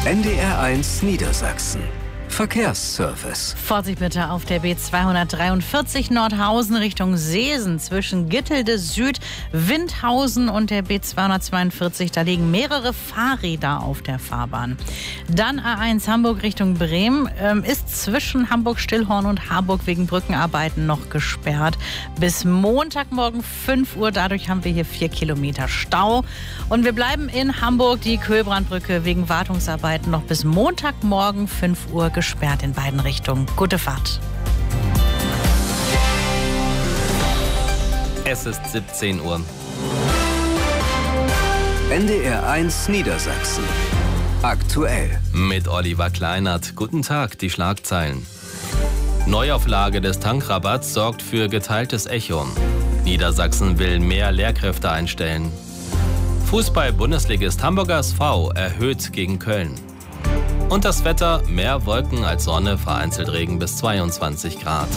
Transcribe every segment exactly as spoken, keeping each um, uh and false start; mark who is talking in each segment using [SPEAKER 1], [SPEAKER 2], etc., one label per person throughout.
[SPEAKER 1] N D R eins Niedersachsen. Verkehrsservice.
[SPEAKER 2] Vorsicht bitte auf der B zweihundertdreiundvierzig Nordhausen Richtung Seesen zwischen Gittelde Süd, Windhausen und der B zweihundertzweiundvierzig. Da liegen mehrere Fahrräder auf der Fahrbahn. Dann A eins Hamburg Richtung Bremen ähm, ist zwischen Hamburg-Stillhorn und Harburg wegen Brückenarbeiten noch gesperrt. Bis Montagmorgen fünf Uhr. Dadurch haben wir hier vier Kilometer Stau. Und wir bleiben in Hamburg. Die Köhlbrandbrücke wegen Wartungsarbeiten noch bis Montagmorgen fünf Uhr gesperrt in beiden Richtungen. Gute Fahrt.
[SPEAKER 3] Es ist siebzehn Uhr.
[SPEAKER 1] N D R eins Niedersachsen. Aktuell.
[SPEAKER 3] Mit Oliver Kleinert. Guten Tag, die Schlagzeilen. Neuauflage des Tankrabatts sorgt für geteiltes Echo. Niedersachsen will mehr Lehrkräfte einstellen. Fußball-Bundesligist Hamburger S V erhöht gegen Köln. Und das Wetter, mehr Wolken als Sonne, vereinzelt Regen bis zweiundzwanzig Grad.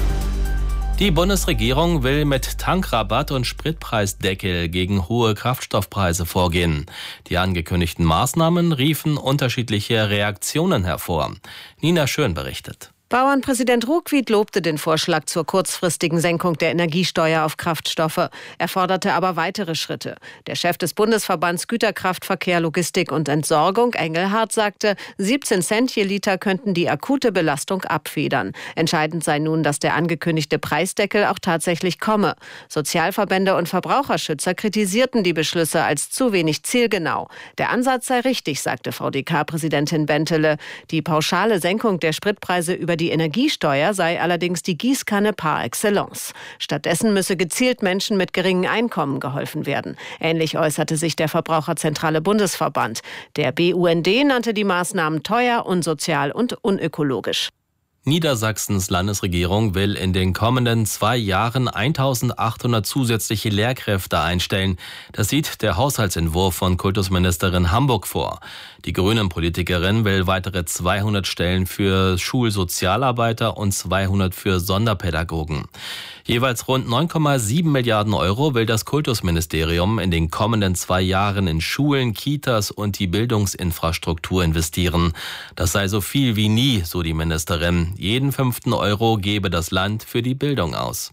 [SPEAKER 3] Die Bundesregierung will mit Tankrabatt und Spritpreisdeckel gegen hohe Kraftstoffpreise vorgehen. Die angekündigten Maßnahmen riefen unterschiedliche Reaktionen hervor. Nina Schön berichtet.
[SPEAKER 4] Bauernpräsident Ruckwied lobte den Vorschlag zur kurzfristigen Senkung der Energiesteuer auf Kraftstoffe. Er forderte aber weitere Schritte. Der Chef des Bundesverbands Güterkraftverkehr, Logistik und Entsorgung, Engelhardt, sagte, siebzehn Cent je Liter könnten die akute Belastung abfedern. Entscheidend sei nun, dass der angekündigte Preisdeckel auch tatsächlich komme. Sozialverbände und Verbraucherschützer kritisierten die Beschlüsse als zu wenig zielgenau. Der Ansatz sei richtig, sagte V D K-Präsidentin Bentele. Die pauschale Senkung der Spritpreise über die Energiesteuer sei allerdings die Gießkanne par excellence. Stattdessen müsse gezielt Menschen mit geringen Einkommen geholfen werden. Ähnlich äußerte sich der Verbraucherzentrale Bundesverband. Der B U N D nannte die Maßnahmen teuer, unsozial und unökologisch.
[SPEAKER 3] Niedersachsens Landesregierung will in den kommenden zwei Jahren eintausendachthundert zusätzliche Lehrkräfte einstellen. Das sieht der Haushaltsentwurf von Kultusministerin Hamburg vor. Die Grünen-Politikerin will weitere zweihundert Stellen für Schulsozialarbeiter und zweihundert für Sonderpädagogen. Jeweils rund neun Komma sieben Milliarden Euro will das Kultusministerium in den kommenden zwei Jahren in Schulen, Kitas und die Bildungsinfrastruktur investieren. Das sei so viel wie nie, so die Ministerin. Jeden fünften Euro gebe das Land für die Bildung aus.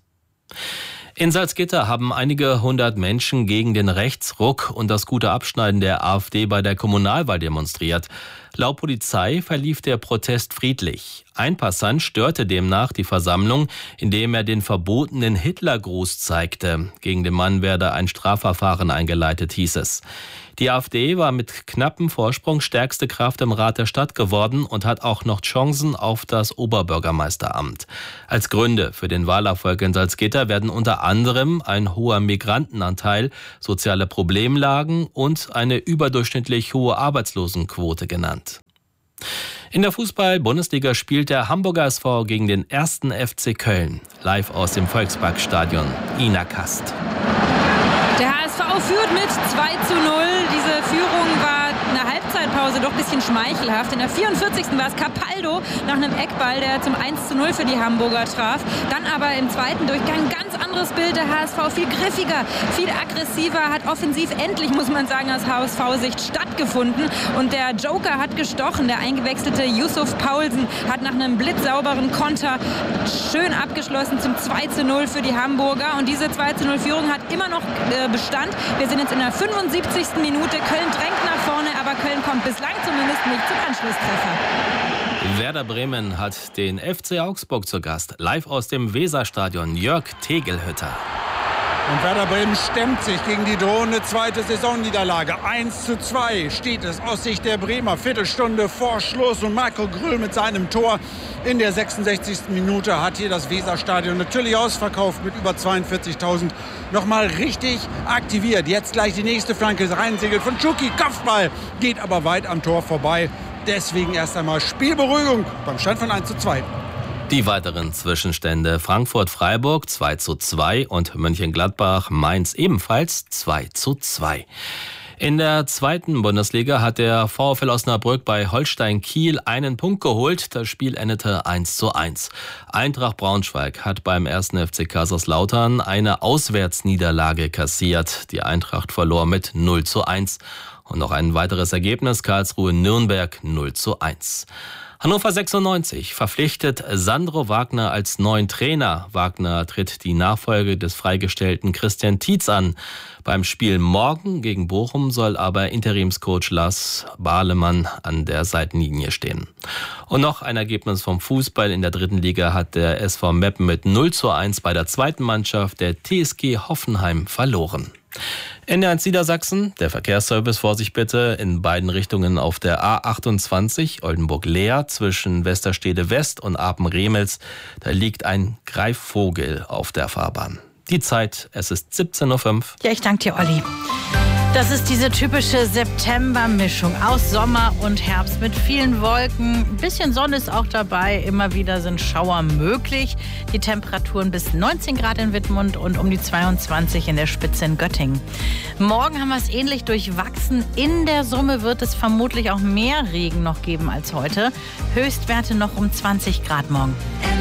[SPEAKER 3] In Salzgitter haben einige hundert Menschen gegen den Rechtsruck und das gute Abschneiden der AfD bei der Kommunalwahl demonstriert. Laut Polizei verlief der Protest friedlich. Ein Passant störte demnach die Versammlung, indem er den verbotenen Hitlergruß zeigte. Gegen den Mann werde ein Strafverfahren eingeleitet, hieß es. Die AfD war mit knappem Vorsprung stärkste Kraft im Rat der Stadt geworden und hat auch noch Chancen auf das Oberbürgermeisteramt. Als Gründe für den Wahlerfolg in Salzgitter werden unter anderem ein hoher Migrantenanteil, soziale Problemlagen und eine überdurchschnittlich hohe Arbeitslosenquote genannt. In der Fußball-Bundesliga spielt der Hamburger S V gegen den ersten F C Köln. Live aus dem Volksparkstadion. Ina Kast.
[SPEAKER 5] Der H S V führt mit zwei zu null. Diese Führung war in der Halbzeitpause doch ein bisschen schmeichelhaft. In der vierundvierzigsten war es Capaldo nach einem Eckball, der zum eins zu null für die Hamburger traf. Dann aber im zweiten Durchgang ganz anderes Bild. Der H S V viel griffiger, viel aggressiver, hat offensiv endlich, muss man sagen, aus H S V-Sicht stattgefunden. Und der Joker hat gestochen. Der eingewechselte Yusuf Paulsen hat nach einem blitzsauberen Konter schön abgeschlossen zum zwei zu null für die Hamburger. Und diese zwei zu null Führung hat immer noch äh, Bestand. Wir sind jetzt in der fünfundsiebzigsten Minute. Köln drängt nach vorne, aber Köln kommt bislang zumindest nicht zum Anschlusstreffer.
[SPEAKER 3] Werder Bremen hat den F C Augsburg zu Gast. Live aus dem Weserstadion, Jörg Tegelhütter.
[SPEAKER 6] Und Werder Bremen stemmt sich gegen die drohende zweite Saisonniederlage. eins zu zwei steht es aus Sicht der Bremer. Viertelstunde vor Schluss und Marco Grüll mit seinem Tor in der sechsundsechzigsten Minute hat hier das Weserstadion natürlich ausverkauft mit über zweiundvierzigtausend. Nochmal richtig aktiviert. Jetzt gleich die nächste Flanke reinsegelt von Tschuki. Kopfball geht aber weit am Tor vorbei. Deswegen erst einmal Spielberuhigung beim Stand von eins zu zwei.
[SPEAKER 3] Die weiteren Zwischenstände: Frankfurt-Freiburg zwei zu zwei und Mönchengladbach-Mainz ebenfalls zwei zu zwei. In der zweiten Bundesliga hat der VfL Osnabrück bei Holstein Kiel einen Punkt geholt. Das Spiel endete eins zu eins. Eintracht Braunschweig hat beim ersten F C Kaiserslautern eine Auswärtsniederlage kassiert. Die Eintracht verlor mit null zu eins. Und noch ein weiteres Ergebnis, Karlsruhe-Nürnberg null zu eins. Hannover sechsundneunzig verpflichtet Sandro Wagner als neuen Trainer. Wagner tritt die Nachfolge des freigestellten Christian Tietz an. Beim Spiel morgen gegen Bochum soll aber Interimscoach Lars Bahlemann an der Seitenlinie stehen. Und noch ein Ergebnis vom Fußball. In der dritten Liga hat der S V Meppen mit null zu eins bei der zweiten Mannschaft der T S G Hoffenheim verloren. N eins Niedersachsen, der Verkehrsservice, Vorsicht bitte, in beiden Richtungen auf der A achtundzwanzig Oldenburg-Leer zwischen Westerstede West und Apen-Remels. Da liegt ein Greifvogel auf der Fahrbahn. Die Zeit, es ist siebzehn Uhr fünf.
[SPEAKER 2] Ja, ich danke dir, Olli. Das ist diese typische September-Mischung aus Sommer und Herbst mit vielen Wolken. Ein bisschen Sonne ist auch dabei. Immer wieder sind Schauer möglich. Die Temperaturen bis neunzehn Grad in Wittmund und um die zweiundzwanzig in der Spitze in Göttingen. Morgen haben wir es ähnlich durchwachsen. In der Summe wird es vermutlich auch mehr Regen noch geben als heute. Höchstwerte noch um zwanzig Grad morgen.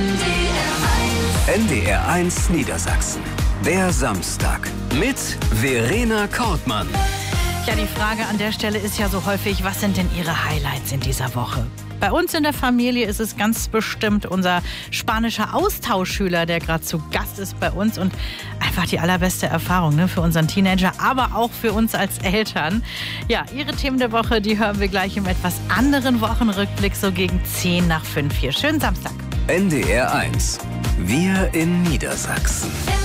[SPEAKER 1] N D R eins Niedersachsen. Der Samstag mit Verena Kortmann.
[SPEAKER 2] Ja, die Frage an der Stelle ist ja so häufig, was sind denn Ihre Highlights in dieser Woche? Bei uns in der Familie ist es ganz bestimmt unser spanischer Austauschschüler, der gerade zu Gast ist bei uns und einfach die allerbeste Erfahrung, ne, für unseren Teenager, aber auch für uns als Eltern. Ja, Ihre Themen der Woche, die hören wir gleich im etwas anderen Wochenrückblick, so gegen zehn nach fünf hier. Schönen Samstag.
[SPEAKER 1] N D R eins. Wir in Niedersachsen.